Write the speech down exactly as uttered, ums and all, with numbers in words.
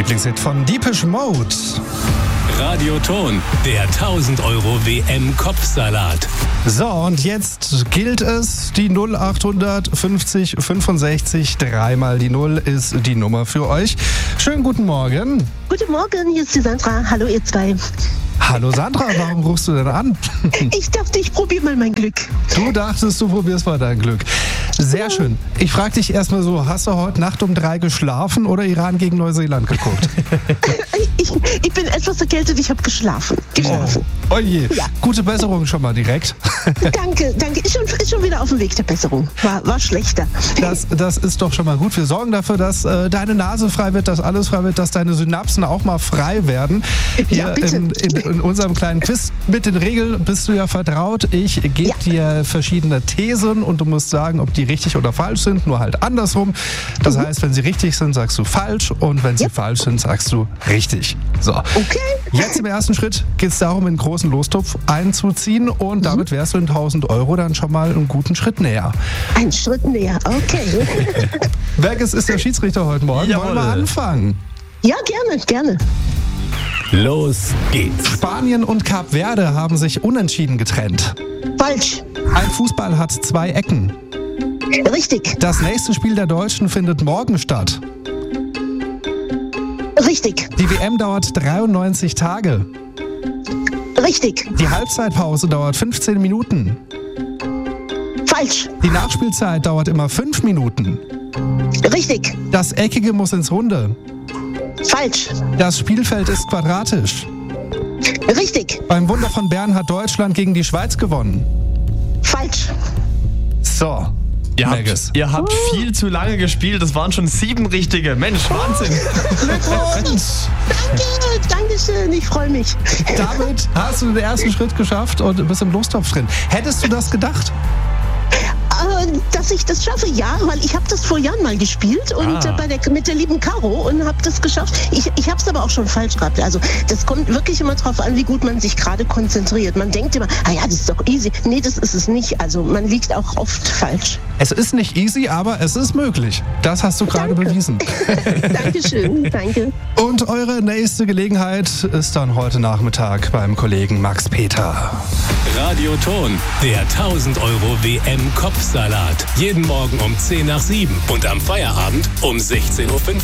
Lieblingshit von Depeche Mode. Radioton, der tausend Euro W M-Kopfsalat. So, und jetzt gilt es, die null acht fünfzig fünfundsechzig, dreimal die null ist die Nummer für euch. Schönen guten Morgen. Guten Morgen, hier ist die Sandra. Hallo ihr zwei. Hallo Sandra, warum rufst du denn an? Ich dachte, ich probiere mal mein Glück. Du dachtest, du probierst mal dein Glück. Sehr schön. Ich frage dich erstmal so, hast du heute Nacht um drei geschlafen oder Iran gegen Neuseeland geguckt? Ich, ich bin etwas erkältet, ich habe geschlafen. geschlafen. Oh, oh je. Ja. Gute Besserung schon mal direkt. Danke, danke. Ist schon, ist schon wieder auf dem Weg der Besserung. War, war schlechter. Das, das ist doch schon mal gut. Wir sorgen dafür, dass äh, deine Nase frei wird, dass alles frei wird, dass deine Synapsen auch mal frei werden. Hier Ja, bitte. in, in, in unserem kleinen Quiz mit den Regeln bist du ja vertraut. Ich gebe Ja. dir verschiedene Thesen und du musst sagen, ob die richtig oder falsch sind, nur halt andersrum. Das heißt, wenn sie richtig sind, sagst du falsch und wenn sie Ja. falsch sind, sagst du richtig. So. Okay. Jetzt im ersten Schritt geht es darum, einen großen Lostopf einzuziehen und damit wärst du in tausend Euro dann schon mal einen guten Schritt näher. Ein Schritt näher. Okay. Berges ist der Schiedsrichter heute Morgen. Jawohl. Wollen wir anfangen? Ja, gerne, gerne. Los geht's. Spanien und Kap Verde haben sich unentschieden getrennt. Falsch. Ein Fußball hat zwei Ecken. Richtig. Das nächste Spiel der Deutschen findet morgen statt. Richtig. Die W M dauert dreiundneunzig Tage. Richtig. Die Halbzeitpause dauert fünfzehn Minuten. Falsch. Die Nachspielzeit dauert immer fünf Minuten. Richtig. Das Eckige muss ins Runde. Falsch. Das Spielfeld ist quadratisch. Richtig. Beim Wunder von Bern hat Deutschland gegen die Schweiz gewonnen. Falsch. So, Ihr Berges. habt, ihr habt viel zu lange gespielt, das waren schon sieben richtige. Mensch, Wahnsinn. Glückwunsch! Danke, danke schön. Ich freue mich. Damit hast du den ersten Schritt geschafft und bist im Lostopf drin. Hättest du das gedacht? Äh, Dass ich das schaffe, ja, weil ich habe das vor Jahren mal gespielt und Ah. äh, bei der, mit der lieben Caro und habe das geschafft. Ich, ich habe es aber auch schon falsch gehabt. Also das kommt wirklich immer drauf an, wie gut man sich gerade konzentriert. Man denkt immer, ah ja, das ist doch easy. Nee, das ist es nicht. Also man liegt auch oft falsch. Es ist nicht easy, aber es ist möglich. Das hast du gerade Danke. bewiesen. Dankeschön, danke. Und eure nächste Gelegenheit ist dann heute Nachmittag beim Kollegen Max Peter. Radioton, der tausend Euro W M-Kopfsalat. Jeden Morgen um zehn nach sieben und am Feierabend um sechzehn Uhr fünfzig.